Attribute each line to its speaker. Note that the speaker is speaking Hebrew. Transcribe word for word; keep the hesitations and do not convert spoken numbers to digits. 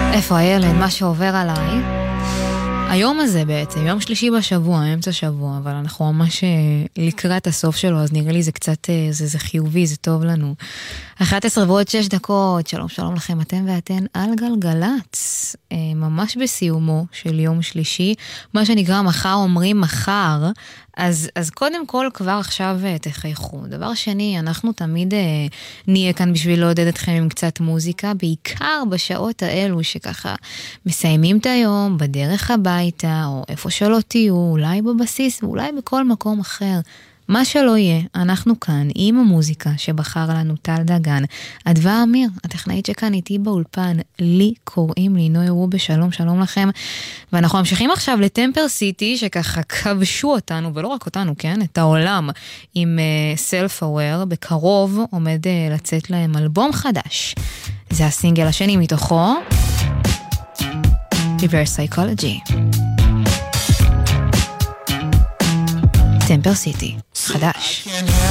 Speaker 1: איפה הילד? מה שעובר עליי. היום הזה בעצם, יום שלישי בשבוע, אמצע שבוע, אבל אנחנו ממש לקראת הסוף שלו, אז נראה לי זה קצת, זה, זה חיובי, זה טוב לנו. אחת עשרה ועוד שש דקות, שלום שלום לכם, אתם ואתן על גלגלץ, ממש בסיומו של יום שלישי, מה שנקרא מחר אומרים מחר, אז, אז קודם כל כבר עכשיו תחייכו. דבר שני, אנחנו תמיד אה, נהיה כאן בשביל לעודד אתכם עם קצת מוזיקה, בעיקר בשעות האלו שככה מסיימים את היום בדרך הביתה, או איפה שלא תהיו, אולי בבסיס, ואולי בכל מקום אחר. מה שלא יהיה, אנחנו כאן עם המוזיקה שבחר לנו טל דגן. אדווה אמיר, הטכנאית שכאן איתי באולפן, לי קוראים לי נוי רובה, שלום שלום לכם. ואנחנו ממשיכים עכשיו לטמפר סיטי, שככה כבשו אותנו, ולא רק אותנו, כן? את העולם עם סלף אוויר. בקרוב עומד uh, לצאת להם אלבום חדש. זה הסינגל השני מתוכו, Reverse Psychology. טמפר סיטי, חדש.